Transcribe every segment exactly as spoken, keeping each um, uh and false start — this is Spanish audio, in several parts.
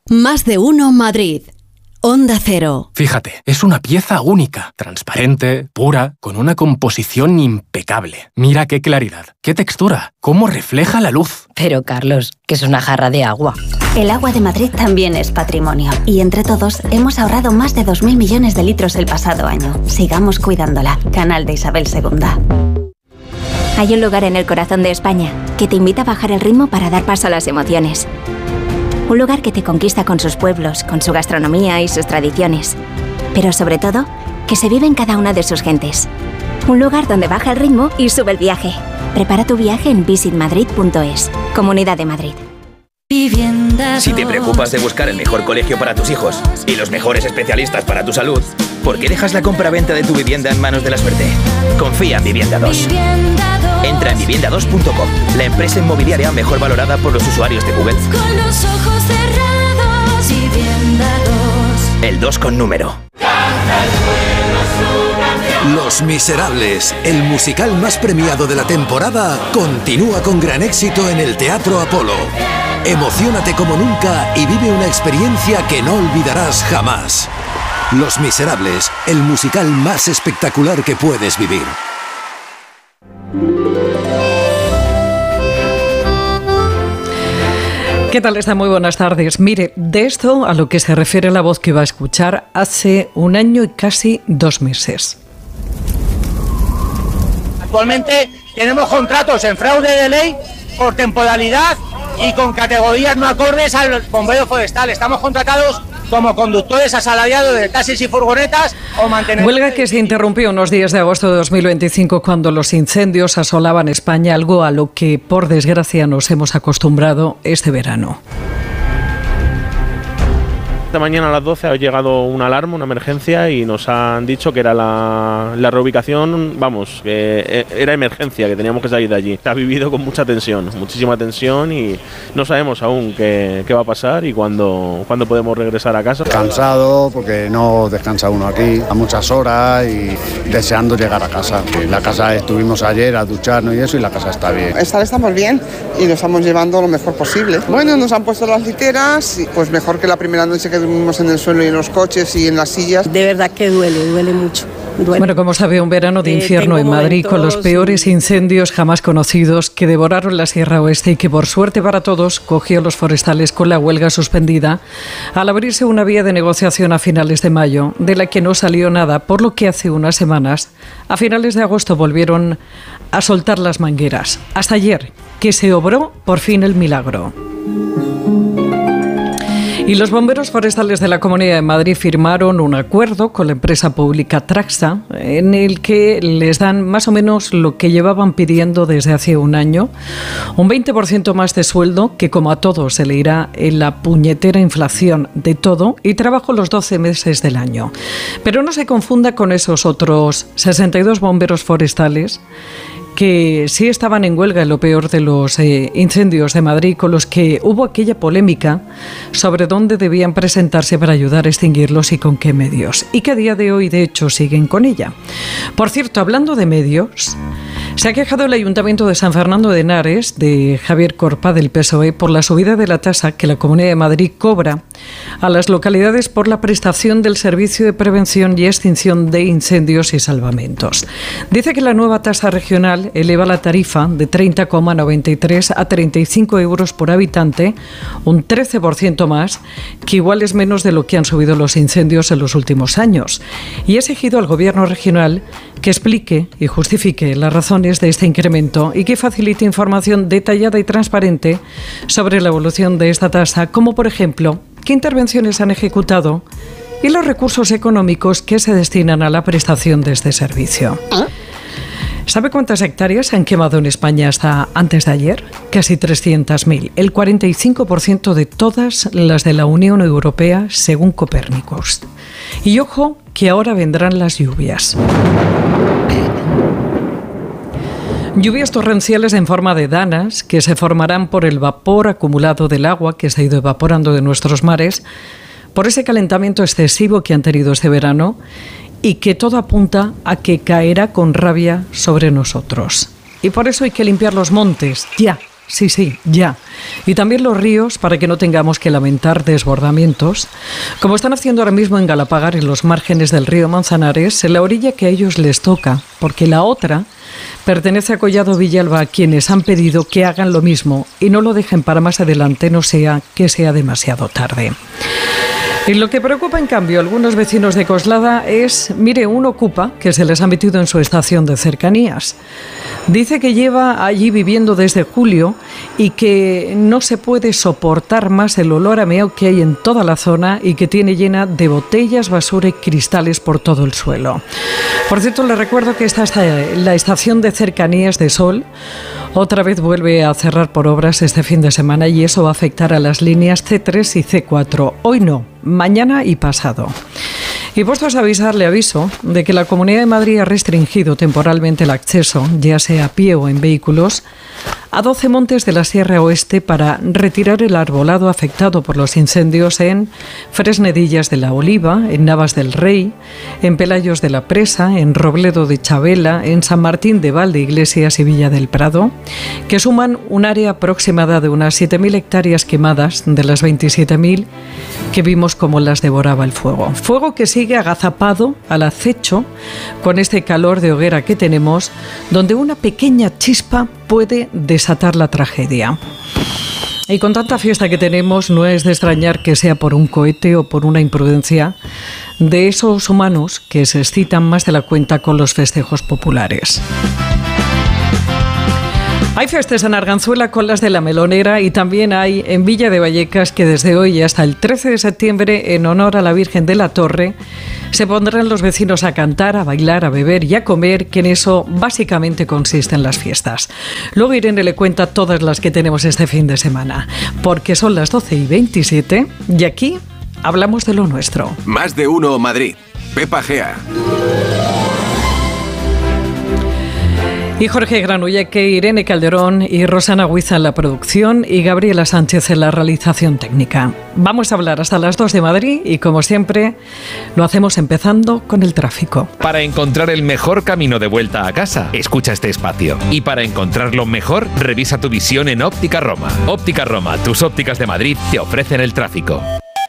Más de uno Madrid. Onda Cero. Fíjate, es una pieza única, transparente, pura, con una composición impecable. Mira qué claridad, qué textura, cómo refleja la luz. Pero Carlos, que es una jarra de agua. El agua de Madrid también es patrimonio. Y entre todos hemos ahorrado más de dos mil millones de litros el pasado año. Sigamos cuidándola. Canal de Isabel segunda. Hay un lugar en el corazón de España que te invita a bajar el ritmo para dar paso a las emociones. Un lugar que te conquista con sus pueblos, con su gastronomía y sus tradiciones. Pero sobre todo, que se vive en cada una de sus gentes. Un lugar donde baja el ritmo y sube el viaje. Prepara tu viaje en visit madrid punto es. Comunidad de Madrid. Si te preocupas de buscar el mejor colegio para tus hijos y los mejores especialistas para tu salud, ¿por qué dejas la compra-venta de tu vivienda en manos de la suerte? Confía en Vivienda dos. Entra en vivienda dos punto com, la empresa inmobiliaria mejor valorada por los usuarios de Google. Con los ojos cerrados, Vivienda dos. El dos con número. Los Miserables, el musical más premiado de la temporada, continúa con gran éxito en el Teatro Apolo. Emociónate como nunca y vive una experiencia que no olvidarás jamás. Los Miserables, el musical más espectacular que puedes vivir. ¿Qué tal está? Muy buenas tardes. Mire, de esto a lo que se refiere la voz que va a escuchar hace un año y casi dos meses. Actualmente tenemos contratos en fraude de ley por temporalidad y con categorías no acordes al bombero forestal. Estamos contratados como conductores asalariados de taxis y furgonetas o mantenedores. Huelga que se interrumpió unos días de agosto de dos mil veinticinco cuando los incendios asolaban España, algo a lo que por desgracia nos hemos acostumbrado este verano. Esta mañana a las doce ha llegado una alarma, una emergencia, y nos han dicho que era la, la reubicación, vamos, que era emergencia, que teníamos que salir de allí. Se ha vivido con mucha tensión, muchísima tensión, y no sabemos aún qué, qué va a pasar y cuándo, cuándo podemos regresar a casa. Cansado porque no descansa uno aquí a muchas horas y deseando llegar a casa. La casa estuvimos ayer a ducharnos y eso, y la casa está bien. Estar estamos bien y nos estamos llevando lo mejor posible. Bueno, nos han puesto las literas, pues mejor que la primera noche que dormimos en el suelo y en los coches y en las sillas. De verdad que duele, duele mucho. Duele. Bueno, como sabe, un verano de infierno eh, en Madrid con los peores incendios jamás conocidos que devoraron la Sierra Oeste y que, por suerte para todos, cogió a los forestales con la huelga suspendida al abrirse una vía de negociación a finales de mayo, de la que no salió nada, por lo que hace unas semanas, a finales de agosto, volvieron a soltar las mangueras. Hasta ayer, que se obró por fin el milagro. Y los bomberos forestales de la Comunidad de Madrid firmaron un acuerdo con la empresa pública Traxa, en el que les dan más o menos lo que llevaban pidiendo desde hace un año, un veinte por ciento más de sueldo, que como a todos se le irá en la puñetera inflación de todo, y trabajo los doce meses del año. Pero no se confunda con esos otros sesenta y dos bomberos forestales que sí estaban en huelga en lo peor de los eh, incendios de Madrid, con los que hubo aquella polémica sobre dónde debían presentarse para ayudar a extinguirlos y con qué medios, y que a día de hoy de hecho siguen con ella. Por cierto, hablando de medios, se ha quejado el Ayuntamiento de San Fernando de Henares, de Javier Corpa, del P S O E, por la subida de la tasa que la Comunidad de Madrid cobra a las localidades por la prestación del servicio de prevención y extinción de incendios y salvamentos. Dice que la nueva tasa regional eleva la tarifa de treinta coma noventa y tres a treinta y cinco euros por habitante, un trece por ciento más, que igual es menos de lo que han subido los incendios en los últimos años. Y ha exigido al Gobierno regional que explique y justifique las razones de este incremento y que facilite información detallada y transparente sobre la evolución de esta tasa, como por ejemplo, qué intervenciones han ejecutado y los recursos económicos que se destinan a la prestación de este servicio. ¿Sabe cuántas hectáreas se han quemado en España hasta antes de ayer? Casi trescientas mil, el cuarenta y cinco por ciento de todas las de la Unión Europea, según Copérnicos. Y ojo, que ahora vendrán las lluvias. Lluvias torrenciales en forma de danas que se formarán por el vapor acumulado del agua que se ha ido evaporando de nuestros mares, por ese calentamiento excesivo que han tenido este verano y que todo apunta a que caerá con rabia sobre nosotros. Y por eso hay que limpiar los montes, ya, sí, sí, ya. Y también los ríos para que no tengamos que lamentar desbordamientos, como están haciendo ahora mismo en Galapagar, en los márgenes del río Manzanares, en la orilla que a ellos les toca, porque la otra pertenece a Collado Villalba, a quienes han pedido que hagan lo mismo y no lo dejen para más adelante, no sea que sea demasiado tarde. Y lo que preocupa, en cambio, a algunos vecinos de Coslada es, mire, un ocupa que se les ha metido en su estación de cercanías. Dice que lleva allí viviendo desde julio y que no se puede soportar más el olor a meo que hay en toda la zona y que tiene llena de botellas, basura y cristales por todo el suelo. Por cierto, les recuerdo que esta es la estación de cercanías de Sol. Otra vez vuelve a cerrar por obras este fin de semana y eso va a afectar a las líneas ce tres y ce cuatro. Hoy no, mañana y pasado. Y puestos a avisar, le aviso de que la Comunidad de Madrid ha restringido temporalmente el acceso, ya sea a pie o en vehículos, a doce montes de la Sierra Oeste para retirar el arbolado afectado por los incendios en Fresnedillas de la Oliva, en Navas del Rey, en Pelayos de la Presa, en Robledo de Chabela, en San Martín de Valdeiglesias y Villa del Prado, que suman un área aproximada de unas siete mil hectáreas quemadas de las veintisiete mil que vimos como las devoraba el fuego. Fuego que sigue agazapado al acecho con este calor de hoguera que tenemos, donde una pequeña chispa puede desatar la tragedia. Y con tanta fiesta que tenemos, no es de extrañar que sea por un cohete o por una imprudencia de esos humanos que se excitan más de la cuenta con los festejos populares. Hay fiestas en Arganzuela con las de la Melonera y también hay en Villa de Vallecas, que desde hoy hasta el trece de septiembre, en honor a la Virgen de la Torre, se pondrán los vecinos a cantar, a bailar, a beber y a comer, que en eso básicamente consisten las fiestas. Luego Irene le cuenta todas las que tenemos este fin de semana, porque son las doce y veintisiete y aquí hablamos de lo nuestro. Más de uno Madrid. Pepa Gea. Y Jorge Granulleque, Irene Calderón y Rosana Huiza en la producción y Gabriela Sánchez en la realización técnica. Vamos a hablar hasta las dos de Madrid y, como siempre, lo hacemos empezando con el tráfico. Para encontrar el mejor camino de vuelta a casa, escucha este espacio. Y para encontrarlo mejor, revisa tu visión en Óptica Roma. Óptica Roma, tus ópticas de Madrid, te ofrecen el tráfico.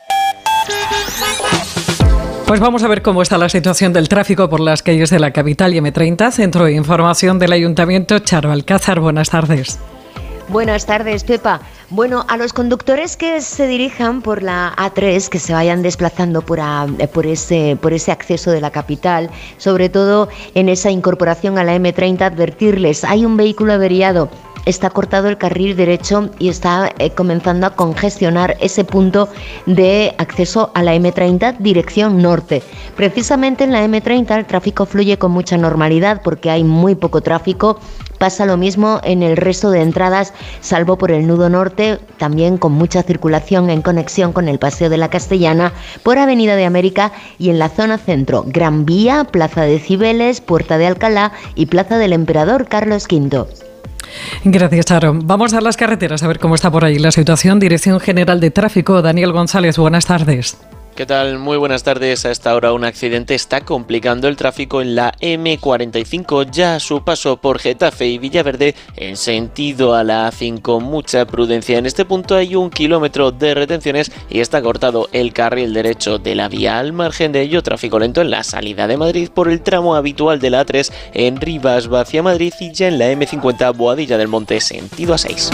Pues vamos a ver cómo está la situación del tráfico por las calles de la capital y eme treinta. Centro de Información del Ayuntamiento, Charo Alcázar. Buenas tardes. Buenas tardes, Pepa. Bueno, a los conductores que se dirijan por la A tres, que se vayan desplazando por, a, por, ese, por ese acceso de la capital, sobre todo en esa incorporación a la eme treinta, advertirles, hay un vehículo averiado. Está cortado el carril derecho y está eh, comenzando a congestionar ese punto de acceso a la eme treinta dirección norte. Precisamente en la eme treinta el tráfico fluye con mucha normalidad porque hay muy poco tráfico. Pasa lo mismo en el resto de entradas, salvo por el nudo norte, también con mucha circulación en conexión con el Paseo de la Castellana, por Avenida de América y en la zona centro, Gran Vía, Plaza de Cibeles, Puerta de Alcalá y Plaza del Emperador Carlos quinto. Gracias, Charo. Vamos a las carreteras a ver cómo está por ahí la situación. Dirección General de Tráfico, Daniel González, buenas tardes. ¿Qué tal? Muy buenas tardes. A esta hora un accidente está complicando el tráfico en la eme cuarenta y cinco, ya a su paso por Getafe y Villaverde en sentido a la A cinco. Mucha prudencia. En este punto hay un kilómetro de retenciones y está cortado el carril derecho de la vía. Al margen de ello, tráfico lento en la salida de Madrid por el tramo habitual de la A tres en Rivas hacia Madrid y ya en la eme cincuenta Boadilla del Monte sentido A seis.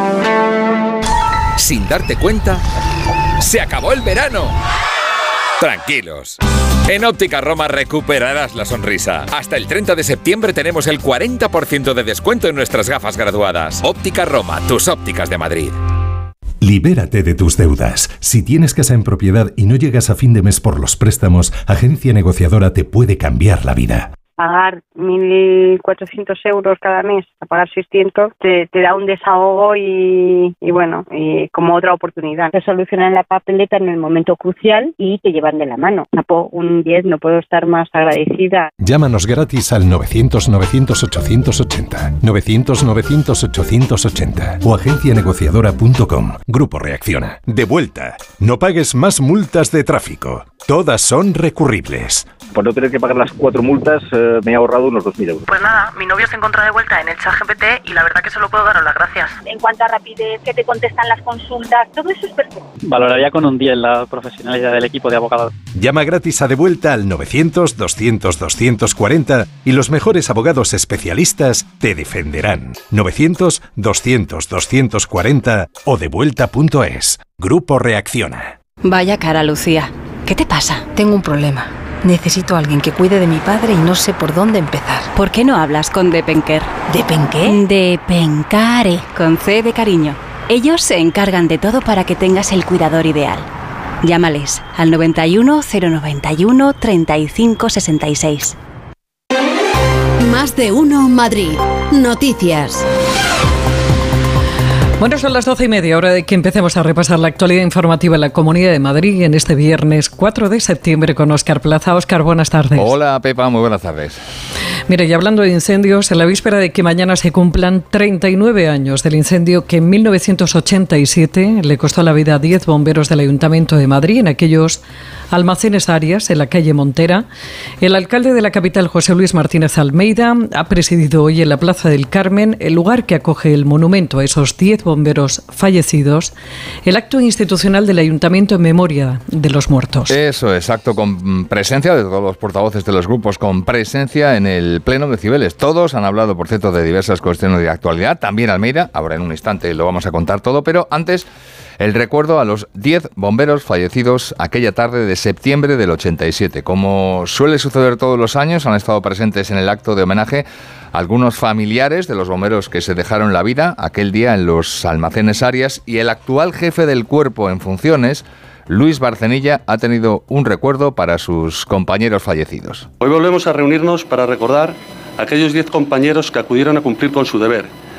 Sin darte cuenta, ¡se acabó el verano! Tranquilos. En Óptica Roma recuperarás la sonrisa. Hasta el treinta de septiembre tenemos el cuarenta por ciento de descuento en nuestras gafas graduadas. Óptica Roma, tus ópticas de Madrid. Libérate de tus deudas. Si tienes casa en propiedad y no llegas a fin de mes por los préstamos, Agencia Negociadora te puede cambiar la vida. Pagar mil cuatrocientos euros cada mes, a pagar seiscientos, te, te da un desahogo y, y bueno, y como otra oportunidad. Te solucionan la papeleta en el momento crucial y te llevan de la mano. Napo, un diez, no puedo estar más agradecida. Llámanos gratis al novecientos novecientos ochocientos ochenta, novecientos novecientos ochocientos ochenta o agencia negociadora punto com. Grupo Reacciona. De vuelta. No pagues más multas de tráfico. todas son recurribles. Por no tener que pagar las cuatro multas, eh, me he ahorrado unos dos mil euros. Pues nada, mi novio se encuentra de vuelta en el ChatGPT y la verdad que solo puedo daros las gracias. En cuanto a rapidez, que te contestan las consultas, todo eso es perfecto. Valoraría con un diez la profesionalidad del equipo de abogados. Llama gratis a Devuelta al novecientos, doscientos, doscientos cuarenta y los mejores abogados especialistas te defenderán. novecientos, doscientos, doscientos cuarenta o devuelta punto es. Grupo Reacciona. Vaya cara, Lucía. ¿Qué te pasa? Tengo un problema. Necesito a alguien que cuide de mi padre y no sé por dónde empezar. ¿Por qué no hablas con Depenker? ¿Depenqué? Depencare, con C de cariño. Ellos se encargan de todo para que tengas el cuidador ideal. Llámales al noventa y uno, cero noventa y uno, treinta y cinco sesenta y seis. Más de uno Madrid. Noticias. Bueno, son las doce y media, hora de que empecemos a repasar la actualidad informativa en la Comunidad de Madrid en este viernes cuatro de septiembre con Óscar Plaza. Óscar, buenas tardes. Hola, Pepa, muy buenas tardes. Mire, y hablando de incendios, en la víspera de que mañana se cumplan treinta y nueve años del incendio que en mil novecientos ochenta y siete le costó la vida a diez bomberos del Ayuntamiento de Madrid en aquellos almacenes Arias en la calle Montera, el alcalde de la capital, José Luis Martínez Almeida, ha presidido hoy en la Plaza del Carmen, el lugar que acoge el monumento a esos diez bomberos fallecidos, el acto institucional del Ayuntamiento en memoria de los muertos. Eso es, acto con presencia de todos los portavoces de los grupos, con presencia en el Pleno de Cibeles. Todos han hablado, por cierto, de diversas cuestiones de actualidad, también Almeida, ahora en un instante lo vamos a contar todo, pero antes el recuerdo a los diez bomberos fallecidos aquella tarde de septiembre del ochenta y siete. Como suele suceder todos los años, han estado presentes en el acto de homenaje algunos familiares de los bomberos que se dejaron la vida aquel día en los almacenes Arias, y el actual jefe del cuerpo en funciones, Luis Barcenilla, ha tenido un recuerdo para sus compañeros fallecidos. Hoy volvemos a reunirnos para recordar a aquellos diez compañeros que acudieron a cumplir con su deber